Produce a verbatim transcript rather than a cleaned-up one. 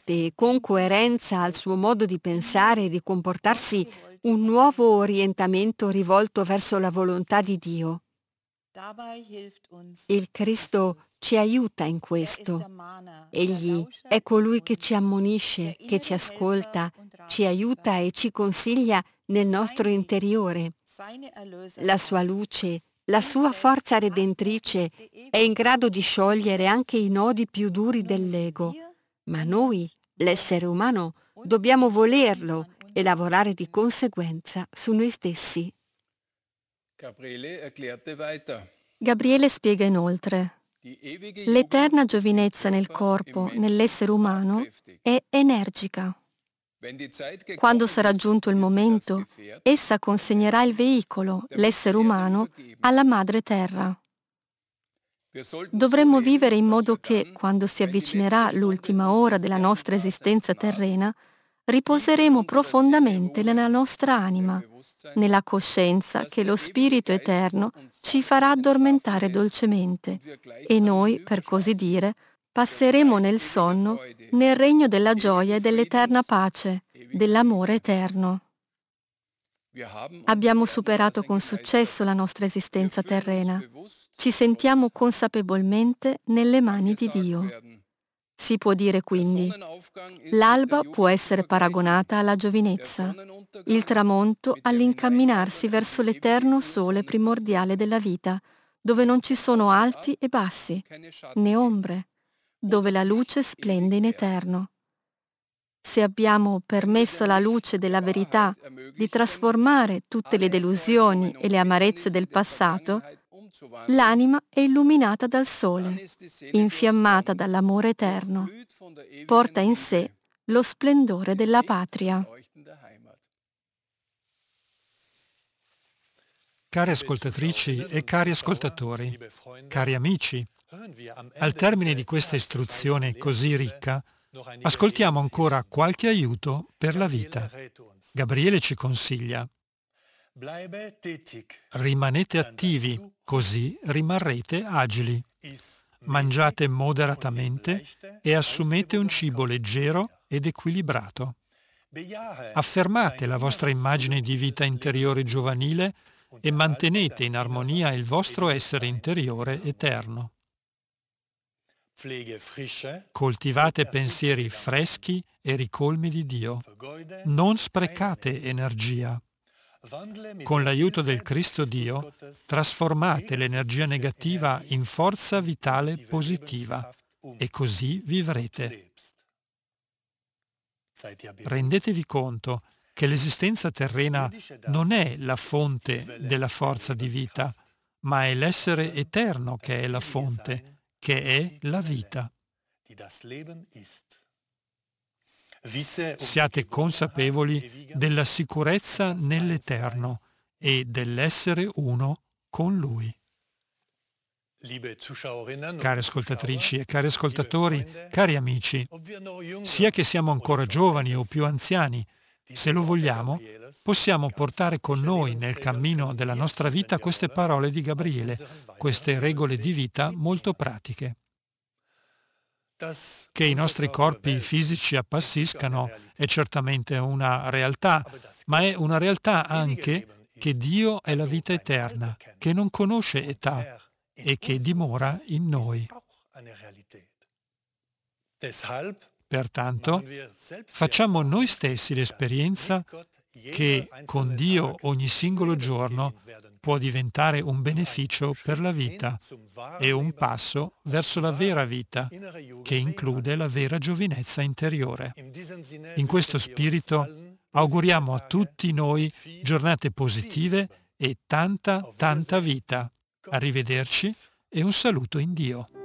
e con coerenza al suo modo di pensare e di comportarsi un nuovo orientamento rivolto verso la volontà di Dio. Il Cristo ci aiuta in questo. Egli è colui che ci ammonisce, che ci ascolta, ci aiuta e ci consiglia nel nostro interiore. La sua luce, la sua forza redentrice è in grado di sciogliere anche i nodi più duri dell'ego, ma noi, l'essere umano, dobbiamo volerlo e lavorare di conseguenza su noi stessi. Gabriele spiega inoltre: l'eterna giovinezza nel corpo, nell'essere umano, è energica. Quando sarà giunto il momento, essa consegnerà il veicolo, l'essere umano, alla madre terra. Dovremmo vivere in modo che, quando si avvicinerà l'ultima ora della nostra esistenza terrena, riposeremo profondamente nella nostra anima, nella coscienza che lo Spirito Eterno ci farà addormentare dolcemente e noi, per così dire, passeremo nel sonno nel regno della gioia e dell'eterna pace, dell'amore eterno. Abbiamo superato con successo la nostra esistenza terrena. Ci sentiamo consapevolmente nelle mani di Dio. Si può dire quindi: l'alba può essere paragonata alla giovinezza, il tramonto all'incamminarsi verso l'eterno sole primordiale della vita, dove non ci sono alti e bassi, né ombre, dove la luce splende in eterno. Se abbiamo permesso alla luce della verità di trasformare tutte le delusioni e le amarezze del passato, l'anima è illuminata dal sole, infiammata dall'amore eterno, porta in sé lo splendore della patria. Care ascoltatrici e cari ascoltatori, cari amici, al termine di questa istruzione così ricca, ascoltiamo ancora qualche aiuto per la vita. Gabriele ci consiglia: rimanete attivi, così rimarrete agili. Mangiate moderatamente e assumete un cibo leggero ed equilibrato. Affermate la vostra immagine di vita interiore giovanile e mantenete in armonia il vostro essere interiore eterno. Coltivate pensieri freschi e ricolmi di Dio. Non sprecate energia. Con l'aiuto del Cristo Dio, trasformate l'energia negativa in forza vitale positiva e così vivrete. Rendetevi conto che l'esistenza terrena non è la fonte della forza di vita, ma è l'essere eterno che è la fonte, che è la vita. Siate consapevoli della sicurezza nell'Eterno e dell'essere uno con Lui. Cari ascoltatrici e cari ascoltatori, cari amici, sia che siamo ancora giovani o più anziani, se lo vogliamo, possiamo portare con noi nel cammino della nostra vita queste parole di Gabriele, queste regole di vita molto pratiche. Che i nostri corpi fisici appassiscano è certamente una realtà, ma è una realtà anche che Dio è la vita eterna, che non conosce età e che dimora in noi. Pertanto, facciamo noi stessi l'esperienza che con Dio ogni singolo giorno può diventare un beneficio per la vita e un passo verso la vera vita, che include la vera giovinezza interiore. In questo spirito auguriamo a tutti noi giornate positive e tanta, tanta vita. Arrivederci e un saluto in Dio.